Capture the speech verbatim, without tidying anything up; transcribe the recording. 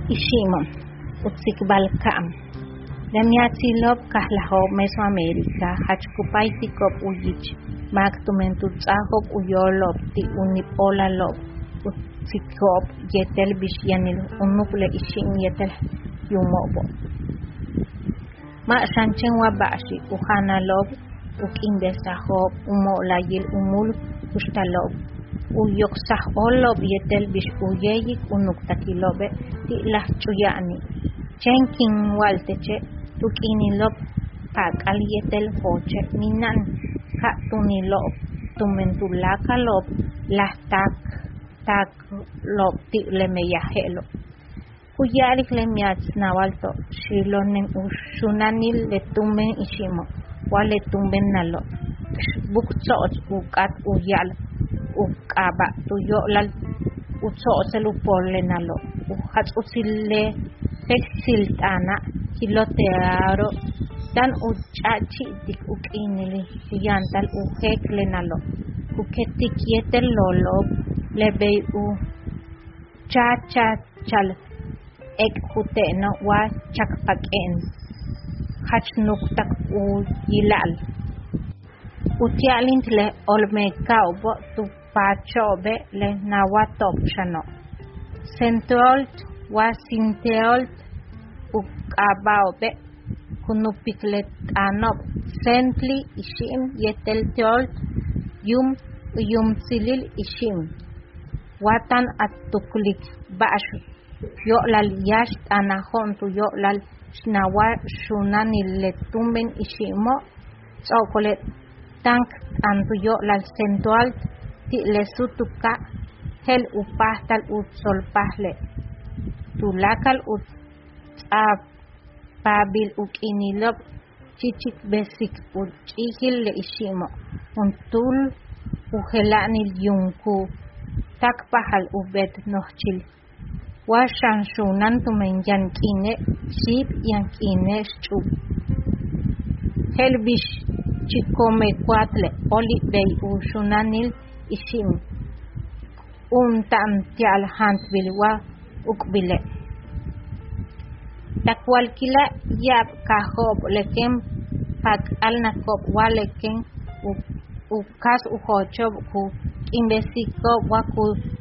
Ishimon, Utsikbalkam. Demiatzilop Kahlahob Mesoamérica, Hachkupaitikop Uyich, Maktumentutzahop Uyolop, Ti Unipolalop, Utsikop, Yetel Bishianil, Unuple Ishim Yetel Yumobo. Ma Shanchen Wabashi, Uhanalob, Ukindesahop, Umolayil Umul, Ustalob. Uyoksah olob yetel bish uyeyik unuktakilobe ti lah chuyani. Chenkin walteche tukinilob kakal yetel hoche minan ka tunilob tumentulaka lob lah tak tak lob ti lemeyahelo. Kuyarik lemiats nawalto shilonen ushunanil letumen ishimo wale tumben nalo. Buktsot ukat uyal. Ukaba tuyo lal utso selu porle nalo uhat usille textil tana kilotearo dan uchachi dik ukinili yantal uhekle nalo uketik yetel lolo lebe u cha cha chal ek huteno wa chakpaken hachnuk tak u yilal utialint le olme kaubo tu pachobe le nawatop shano. Centrolt wa sinteolt ukabaobe kunupiklet anob. Sentli ishim yetelteolt yum yum silil ishim. Watan atuklik bash yo'lal yash anahon tu yo'lal shnawa shunanil letumben ishimo. Chocolate tank antu yo'lal centrolt ti lesutuka hel upahtal utsolpahle tulakal ut pabil ukinilop chichik besik uchihil le ishimo untul uhelanil yunku takpahal ubet nochil washan shunan tumen yankine shib yankine shub helbish chikome cuatle oli bei ushunanil ishim un tan tial hant bilwa ukbile takwalkila yab kahob lekem pak alnakob waleken u ukas uhochob ku imbesiko waku